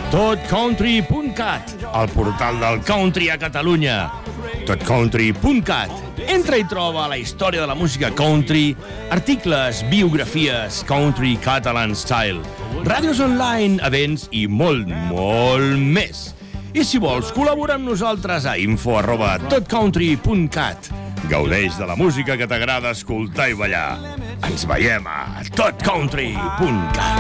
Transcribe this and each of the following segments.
totcountry.cat, el portal del country a Catalunya. totcountry.cat. Entra i troba la història de la música country, articles, biografies, country catalan style, ràdios online, events i molt, molt més. I si vols, col·labora amb nosaltres a info@totcountry.cat. Gaudeix de la música que t'agrada escoltar i ballar. Ens veiem a totcountry.cat.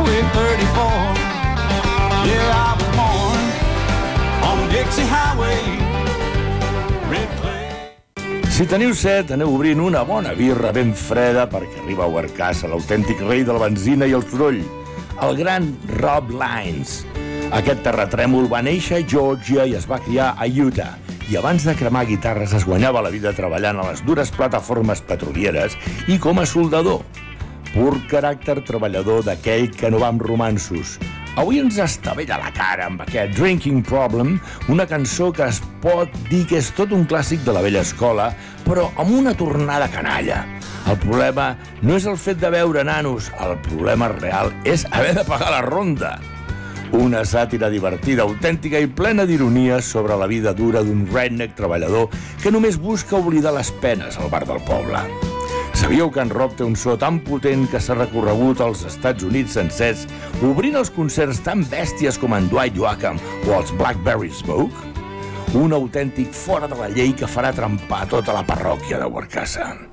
Si teniu set, aneu obrint una bona birra ben freda perquè arriba a Huarcasa l'autèntic rei de la benzina i el soroll, el gran Rob Lines. Aquest terratrèmol va néixer a Geòrgia i es va criar a Utah. I abans de cremar guitarres es guanyava la vida treballant a les dures plataformes petrolieres i com a soldador. Pur caràcter treballador d'aquell que no va amb romanços. Avui ens estavella la cara amb aquest Drinking Problem, una cançó que es pot dir que és tot un clàssic de la vella escola, però amb una tornada canalla. El problema no és el fet de beure nanos, el problema real és haver de pagar la ronda. Una sàtira divertida, autèntica i plena d'ironia sobre la vida dura d'un redneck treballador que només busca oblidar les penes al bar del poble. Sabíeu que en Rob té un so tan potent que s'ha recorregut als Estats Units sencers, obrint els concerts tan bèsties com en Dwight Yoakam o els Blackberry Smoke? Un autèntic fora de la llei que farà trempar tota la parròquia de Huarcasa.